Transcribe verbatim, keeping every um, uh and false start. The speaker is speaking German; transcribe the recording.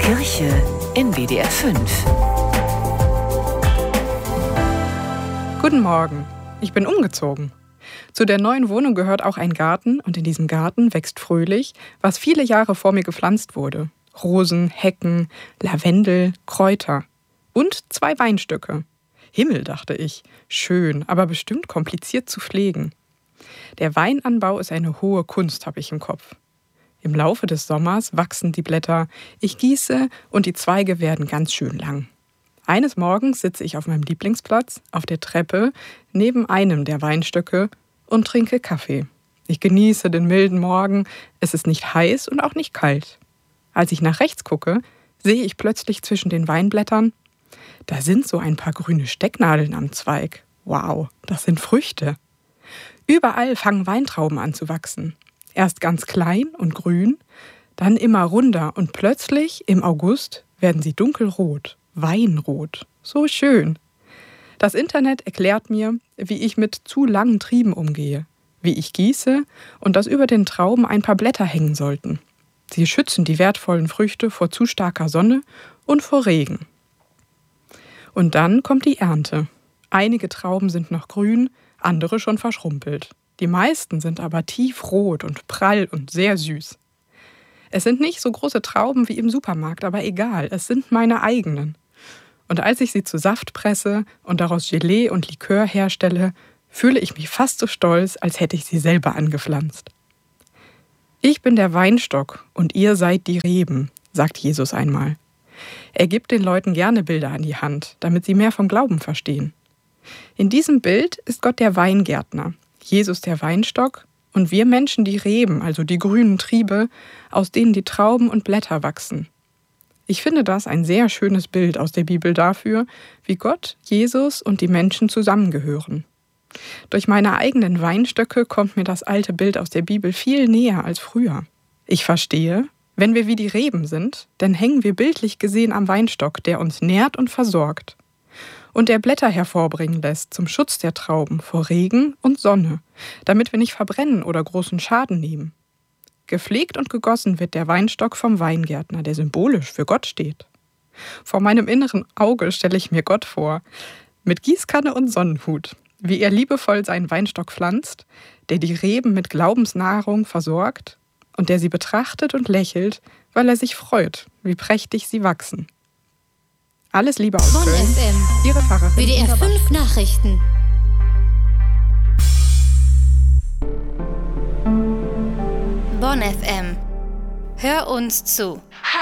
Kirche in B D R fünf. Guten Morgen, ich bin umgezogen. Zu der neuen Wohnung gehört auch ein Garten und in diesem Garten wächst fröhlich, was viele Jahre vor mir gepflanzt wurde. Rosen, Hecken, Lavendel, Kräuter und zwei Weinstöcke. Himmel, dachte ich, schön, aber bestimmt kompliziert zu pflegen. Der Weinanbau ist eine hohe Kunst, habe ich im Kopf. Im Laufe des Sommers wachsen die Blätter, ich gieße und die Zweige werden ganz schön lang. Eines Morgens sitze ich auf meinem Lieblingsplatz, auf der Treppe, neben einem der Weinstöcke und trinke Kaffee. Ich genieße den milden Morgen, es ist nicht heiß und auch nicht kalt. Als ich nach rechts gucke, sehe ich plötzlich zwischen den Weinblättern, da sind so ein paar grüne Stecknadeln am Zweig. Wow, das sind Früchte. Überall fangen Weintrauben an zu wachsen. Erst ganz klein und grün, dann immer runder und plötzlich im August werden sie dunkelrot, weinrot. So schön. Das Internet erklärt mir, wie ich mit zu langen Trieben umgehe, wie ich gieße und dass über den Trauben ein paar Blätter hängen sollten. Sie schützen die wertvollen Früchte vor zu starker Sonne und vor Regen. Und dann kommt die Ernte. Einige Trauben sind noch grün, andere schon verschrumpelt. Die meisten sind aber tiefrot und prall und sehr süß. Es sind nicht so große Trauben wie im Supermarkt, aber egal, es sind meine eigenen. Und als ich sie zu Saft presse und daraus Gelee und Likör herstelle, fühle ich mich fast so stolz, als hätte ich sie selber angepflanzt. Ich bin der Weinstock und ihr seid die Reben, sagt Jesus einmal. Er gibt den Leuten gerne Bilder an die Hand, damit sie mehr vom Glauben verstehen. In diesem Bild ist Gott der Weingärtner, Jesus der Weinstock und wir Menschen die Reben, also die grünen Triebe, aus denen die Trauben und Blätter wachsen. Ich finde das ein sehr schönes Bild aus der Bibel dafür, wie Gott, Jesus und die Menschen zusammengehören. Durch meine eigenen Weinstöcke kommt mir das alte Bild aus der Bibel viel näher als früher. Ich verstehe, wenn wir wie die Reben sind, dann hängen wir bildlich gesehen am Weinstock, der uns nährt und versorgt. Und der Blätter hervorbringen lässt zum Schutz der Trauben vor Regen und Sonne, damit wir nicht verbrennen oder großen Schaden nehmen. Gepflegt und gegossen wird der Weinstock vom Weingärtner, der symbolisch für Gott steht. Vor meinem inneren Auge stelle ich mir Gott vor, mit Gießkanne und Sonnenhut, wie er liebevoll seinen Weinstock pflanzt, der die Reben mit Glaubensnahrung versorgt und der sie betrachtet und lächelt, weil er sich freut, wie prächtig sie wachsen. Alles Liebe aus Bonn Köln, F M. Ihre Pfarrerin. B D R fünf Nachrichten. Bonn F M. Hör uns zu.